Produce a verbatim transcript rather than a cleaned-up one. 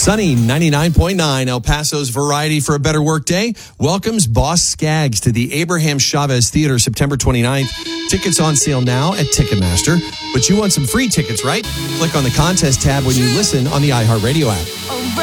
Sunny ninety-nine point nine, El Paso's Variety for a Better Work Day, welcomes Boss Skaggs to the Abraham Chavez Theater September twenty-ninth. Tickets on sale now at Ticketmaster. But you want some free tickets, right? Click on the contest tab when you listen on the iHeartRadio app.